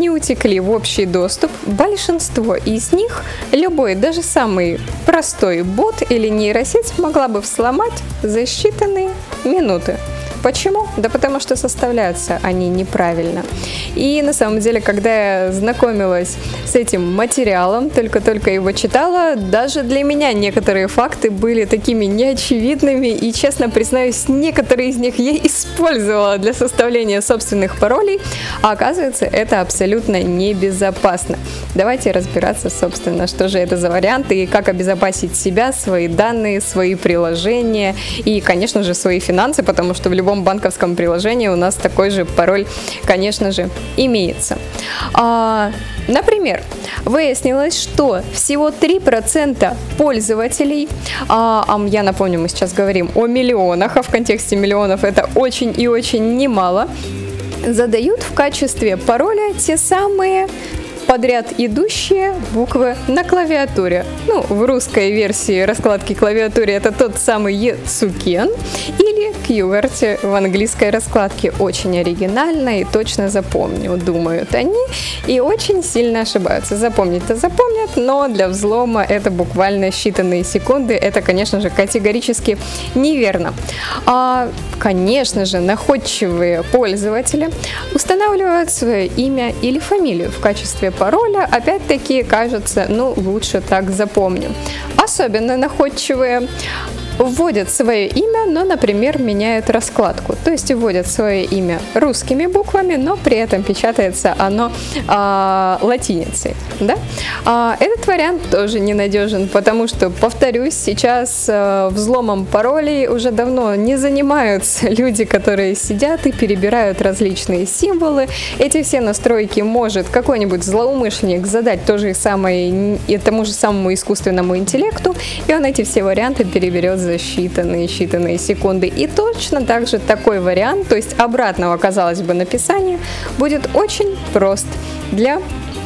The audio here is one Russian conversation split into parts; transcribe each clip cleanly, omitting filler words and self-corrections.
не утекли в общий доступ, большинство из них любой, даже самый простой бот или нейросеть могла бы взломать за считанные минуты. Почему? Да потому что составляются они неправильно. И на самом деле, когда я знакомилась с этим материалом, только-только его читала, даже для меня некоторые факты были такими неочевидными, и, честно признаюсь, некоторые из них я использовала для составления собственных паролей, а оказывается, это абсолютно небезопасно. Давайте разбираться, собственно, что же это за варианты и как обезопасить себя, свои данные, свои приложения и, конечно же, свои финансы, потому что в любом банковском приложении у нас такой же пароль, конечно же, имеется. Например, выяснилось, что всего 3% пользователей, я напомню, мы сейчас говорим о миллионах, а в контексте миллионов это очень и очень немало, задают в качестве пароля те самые подряд идущие буквы на клавиатуре. В русской версии раскладки клавиатуры это тот самый Ецукен или QWERTY в английской раскладке. Очень оригинально и точно запомню, думают они, и очень сильно ошибаются. Запомнить-то запомнят, но для взлома это буквально считанные секунды. Это, конечно же, категорически неверно. Конечно же, находчивые пользователи устанавливают свое имя или фамилию в качестве пароля. Опять-таки, кажется, лучше так запомню. Особенно находчивые вводят свое имя, но, например, меняют раскладку. То есть вводят свое имя русскими буквами, но при этом печатается оно латиницей. Да? Этот вариант тоже ненадежен, потому что, повторюсь, сейчас взломом паролей уже давно не занимаются люди, которые сидят и перебирают различные символы. Эти все настройки может какой-нибудь злоумышленник задать тому же самому искусственному интеллекту, и он эти все варианты переберет за считанные секунды. И точно так же такой вариант, то есть обратного, казалось бы, написания, будет очень прост для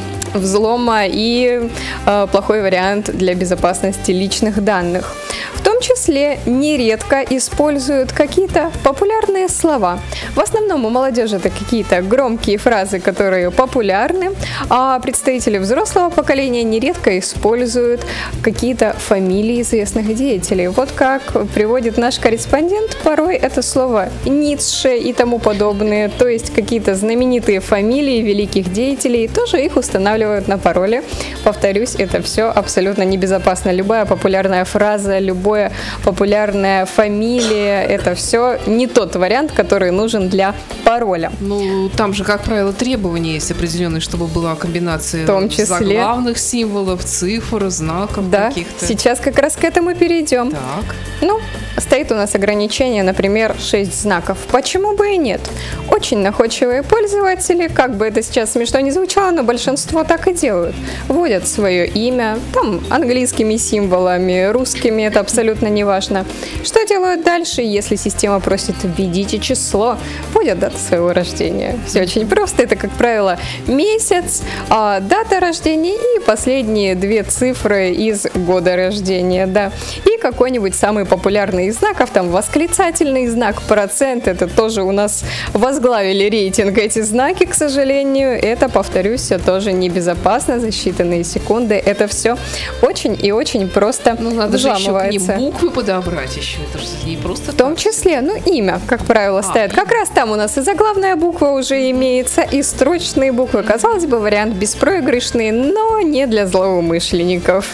взлома и плохой вариант для безопасности личных данных. В том числе нередко используют какие-то популярные слова. В основном у молодежи это какие-то громкие фразы, которые популярны, а представители взрослого поколения нередко используют какие-то фамилии известных деятелей. Вот как приводит наш корреспондент, порой это слово Ницше и тому подобное, то есть какие-то знаменитые фамилии великих деятелей, тоже их устанавливают на пароле. Повторюсь, это все абсолютно небезопасно. Любая популярная фраза, любая популярная фамилия, это все не тот вариант, который нужен для пароля. Там же, как правило, требования есть определенные, чтобы была комбинация заглавных символов, цифр, знаков каких-то. Сейчас как раз к этому перейдем. Так. Стоит у нас ограничение, например, 6 знаков. Почему бы и нет? Очень находчивые пользователи, как бы это сейчас смешно не звучало, но большинство так и делают. Вводят свое имя, английскими символами, русскими, это абсолютно не важно. Что делают дальше, если система просит введите число? Вводят дату своего рождения. Все очень просто, это, как правило, месяц, дата рождения и последние 2 цифры из года рождения, да. И какой-нибудь самый популярный из знаков, восклицательный знак, процент, это тоже у нас возглавили рейтинг эти знаки, к сожалению. Это, повторюсь, все тоже небезопасно, за считанные секунды. Это все очень и очень просто надо же еще к ним буквы подобрать еще, это же не просто. В том числе, имя, как правило, ставят. Как раз там у нас и заглавная буква уже имеется, и строчные буквы. Казалось бы, вариант беспроигрышный, но не для злоумышленников.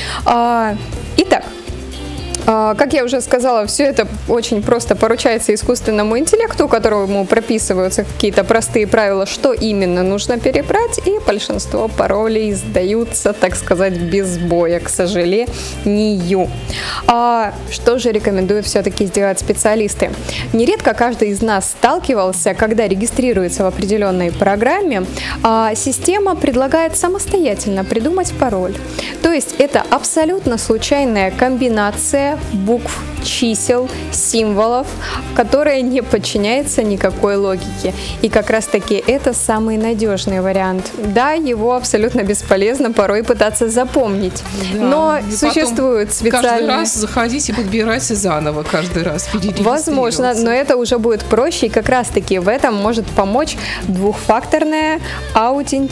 Итак, как я уже сказала, все это очень просто поручается искусственному интеллекту, которому прописываются какие-то простые правила, что именно нужно перебрать, и большинство паролей сдаются, так сказать, без боя, к сожалению. Что же рекомендуют все-таки сделать специалисты? Нередко каждый из нас сталкивался, когда регистрируется в определенной программе, система предлагает самостоятельно придумать пароль. То есть это абсолютно случайная комбинация букв, чисел, символов, которая не подчиняется никакой логике. И как раз таки это самый надежный вариант. Да, его абсолютно бесполезно порой пытаться запомнить. Но существуют специальные... Каждый раз заходить и подбирать заново каждый раз. Возможно, но это уже будет проще. И как раз таки в этом может помочь двухфакторная аутентификация.